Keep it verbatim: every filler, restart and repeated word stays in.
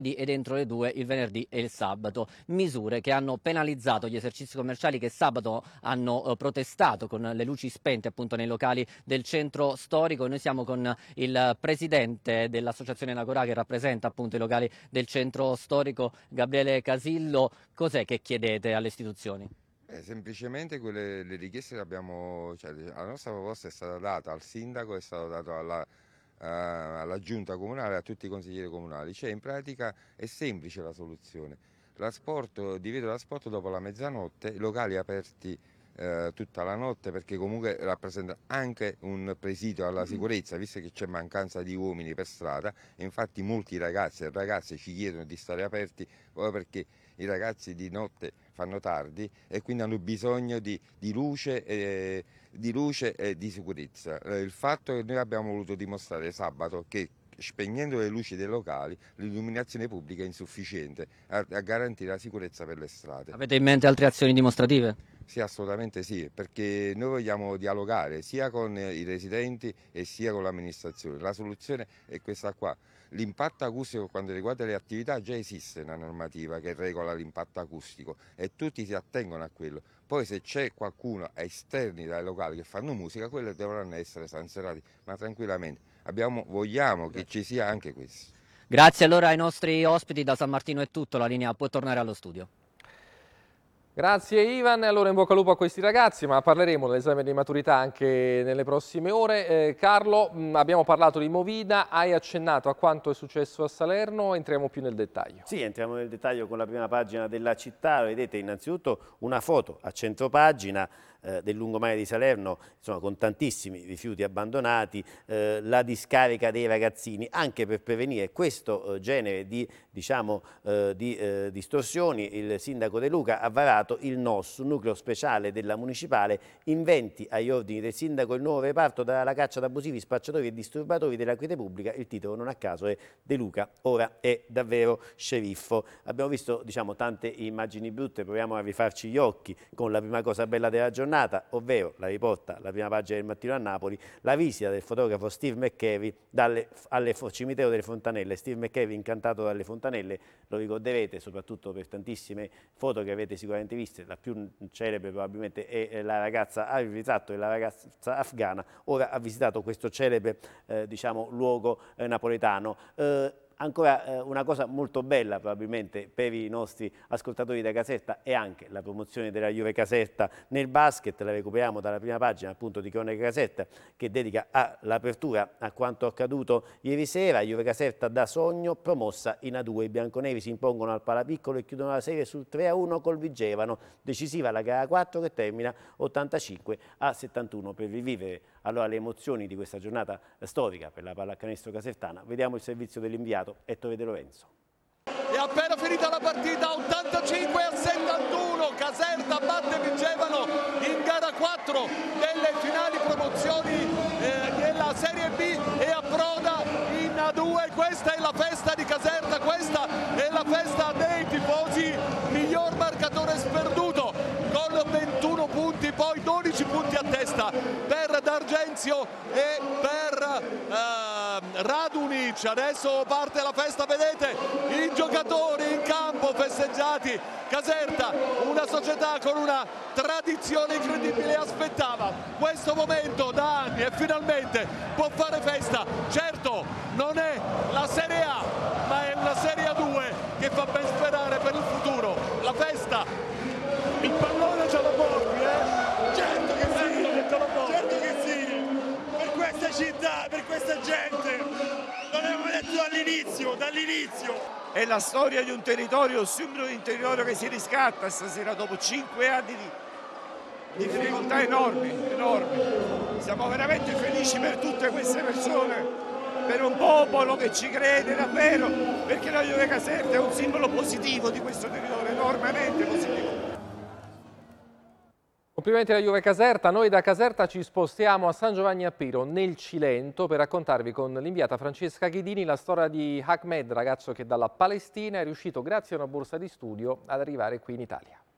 ed entro le due il venerdì e il sabato. Misure che hanno penalizzato gli esercizi commerciali che sabato hanno eh, protestato con le luci spente appunto nei locali del centro storico. Noi siamo con il presidente dell'associazione Nagorà che rappresenta appunto i locali del centro storico, Gabriele Casillo. Cos'è che chiedete alle istituzioni? Eh, semplicemente quelle le richieste che abbiamo, cioè, la nostra proposta è stata data al sindaco, è stata data alla, eh, alla giunta comunale, a tutti i consiglieri comunali. Cioè, in pratica è semplice la soluzione. L'asporto, divieto l'asporto dopo la mezzanotte, locali aperti eh, tutta la notte, perché comunque rappresenta anche un presidio alla sicurezza, visto che c'è mancanza di uomini per strada. E infatti molti ragazzi e ragazze ci chiedono di stare aperti proprio perché i ragazzi di notte fanno tardi e quindi hanno bisogno di, di luce e di luce e di sicurezza. Eh, Il fatto che noi abbiamo voluto dimostrare sabato che spegnendo le luci dei locali l'illuminazione pubblica è insufficiente a, a garantire la sicurezza per le strade. Avete in mente altre azioni dimostrative? Sì, assolutamente sì, perché noi vogliamo dialogare sia con i residenti e sia con l'amministrazione. La soluzione è questa qua. L'impatto acustico quando riguarda le attività già esiste una normativa che regola l'impatto acustico e tutti si attengono a quello. Poi se c'è qualcuno esterni dai locali che fanno musica, quelli dovranno essere sanzionati, ma tranquillamente. Abbiamo, vogliamo che ci sia anche questo. Grazie allora ai nostri ospiti, da San Martino è tutto, la linea può tornare allo studio. Grazie Ivan, allora in bocca al lupo a questi ragazzi, ma parleremo dell'esame di maturità anche nelle prossime ore. Eh, Carlo, mh, abbiamo parlato di Movida, hai accennato a quanto è successo a Salerno, entriamo più nel dettaglio. Sì, entriamo nel dettaglio con la prima pagina della città, vedete innanzitutto una foto a centropagina eh, del lungomare di Salerno, insomma, con tantissimi rifiuti abbandonati, eh, la discarica dei ragazzini, anche per prevenire questo eh, genere di, diciamo, eh, di eh, distorsioni. Il sindaco De Luca ha varato il N O S, un nucleo speciale della municipale, inventi agli ordini del sindaco il nuovo reparto dalla caccia ad abusivi, spacciatori e disturbatori della quiete pubblica. Il titolo non a caso è De Luca ora è davvero sceriffo. Abbiamo visto, diciamo, tante immagini brutte, proviamo a rifarci gli occhi con la prima cosa bella della giornata, ovvero la riporta la prima pagina del Mattino a Napoli, la visita del fotografo Steve McCurry dalle, alle cimitero delle Fontanelle. Steve McCurry incantato dalle Fontanelle, lo ricorderete soprattutto per tantissime foto che avete sicuramente viste, la più celebre probabilmente è la ragazza, il ritratto della ragazza afghana. Ora ha visitato questo celebre eh, diciamo, luogo eh, napoletano. Eh, Ancora eh, una cosa molto bella probabilmente per i nostri ascoltatori da Caserta è anche la promozione della Juve Caserta nel basket. La recuperiamo dalla prima pagina appunto di Cronache Caserta, che dedica all'apertura a quanto accaduto ieri sera. Juve Caserta da sogno promossa in A due, i bianconeri si impongono al Palapiccolo e chiudono la serie sul tre a uno col Vigevano. Decisiva la gara quattro che termina ottantacinque a settantuno. Per rivivere allora le emozioni di questa giornata storica per la pallacanestro casertana, vediamo il servizio dell'inviato Ettore De Lorenzo. È appena finita la partita, ottantacinque a settantuno, Caserta batte Vigevano in gara quattro delle finali promozioni eh, della Serie B e approda in A due. Questa è la festa di Caserta, questa è la festa dei tifosi, miglior marcatore sperduto con ventuno punti, poi dodici punti a testa per D'Argenzio e per eh, Radunic. Adesso parte la festa, vedete i giocatori in campo festeggiati. Caserta, una società con una tradizione incredibile, aspettava questo momento da anni e finalmente può fare festa. Certo, non è la Serie A, ma è una Serie A due che fa ben sperare per il futuro. La festa, il pallone ce lo porti, eh? Certo che sì, Eh, ce lo porti. certo che sì, per questa città, per questa gente, l'abbiamo detto dall'inizio, dall'inizio. È la storia di un territorio, simbolo di un territorio che si riscatta stasera dopo cinque anni di difficoltà enormi, enormi. Siamo veramente felici per tutte queste persone, per un popolo che ci crede davvero, perché la Juve Caserta è un simbolo positivo di questo territorio, enormemente positivo. Complimenti alla Juve Caserta. Noi da Caserta ci spostiamo a San Giovanni a Piro, nel Cilento, per raccontarvi con l'inviata Francesca Ghidini la storia di Ahmed, ragazzo che dalla Palestina è riuscito, grazie a una borsa di studio, ad arrivare qui in Italia.